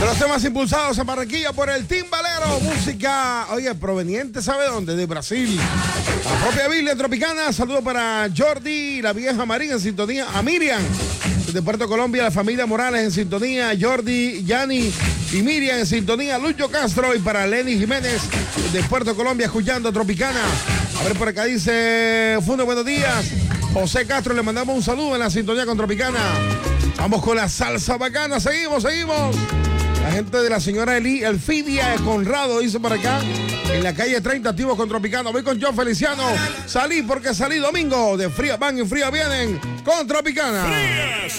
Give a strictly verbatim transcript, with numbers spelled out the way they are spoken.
De los temas impulsados en Barranquilla por el Timbalero, música, oye, proveniente, ¿sabe dónde? De Brasil. La propia Biblia Tropicana, saludo para Jordi, la vieja María en sintonía, a Miriam, de Puerto Colombia, la familia Morales en sintonía, Jordi, Yani y Miriam en sintonía, Lucho Castro, y para Lenny Jiménez de Puerto Colombia escuchando Tropicana. A ver, por acá dice Fundo, buenos días. José Castro, le mandamos un saludo en la sintonía con Tropicana. Vamos con la salsa bacana, seguimos, seguimos. La gente de la señora Eli, Elfidia Conrado, dice por acá, en la calle treinta, activos con Tropicana. Voy con John Feliciano. Salí porque salí domingo. De fría van y fría vienen con Tropicana. Frías